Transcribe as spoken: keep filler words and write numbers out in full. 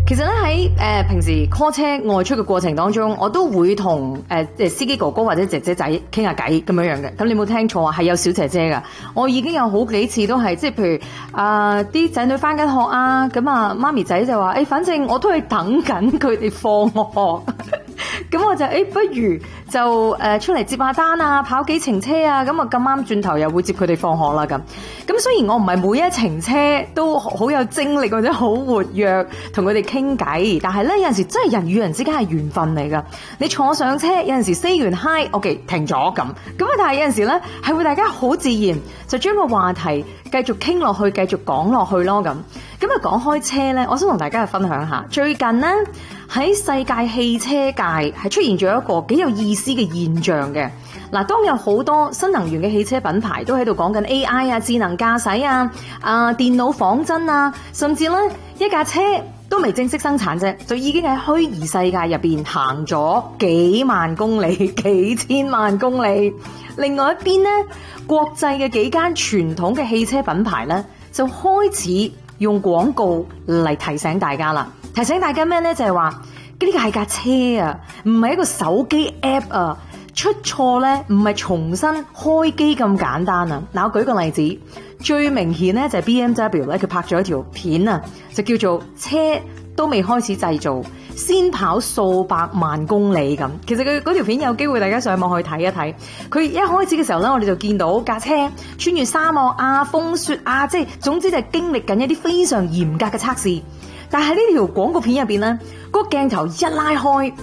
其實咧喺誒平時 call 車外出嘅過程當中，我都會同誒即係司機哥哥或者姐姐仔傾下偈咁樣樣嘅。咁你冇聽錯啊，係有小姐姐噶。我已經有好幾次都係即係譬如啊啲仔女翻緊學啊，咁啊媽咪仔就話誒、欸，反正我都係等緊佢哋放學。咁我就誒、欸，不如就誒、呃、出嚟接下單啊，跑幾程車啊，咁啊咁啱轉頭又會接佢哋放學啦咁。咁雖然我唔係每一程車都好有精力或者好活躍同佢哋傾偈，但係咧有陣時真係人與人之間係緣分嚟噶。你坐上車有陣時 say 完 hi，ok 停咗咁，咁啊但係有陣時咧係會大家好自然就將個話題繼續傾落去，繼續講落去咯咁。咁啊講開車咧，我想同大家去分享下，最近呢，喺世界汽車界係出現咗一個幾有意思嘅現象嘅。嗱，當有好多新能源嘅汽車品牌都喺度講緊 A I 啊、智能駕駛啊、啊電腦仿真啊，甚至咧一架車都未正式生產啫，就已經喺虛擬世界入邊行咗幾萬公里、幾千萬公里。另外一邊呢，國際嘅幾間傳統嘅汽車品牌咧，就開始用廣告嚟提醒大家啦。提醒大家咩呢？就係話呢個係架車啊，唔係一個手機 app 啊。出錯咧唔係重新開機咁簡單啊！嗱，我舉個例子，最明顯咧就係 B M W 咧，佢拍咗一條片啊，就叫做車都未開始製造，先跑數百萬公里咁。其實佢嗰條片有機會大家上網去睇一睇。佢一開始嘅時候咧，我哋就見到架車穿越沙漠啊、風雪啊，即係總之就係經歷緊一啲非常嚴格嘅測試。但係呢條廣告片入邊咧，嗰個鏡頭一拉開。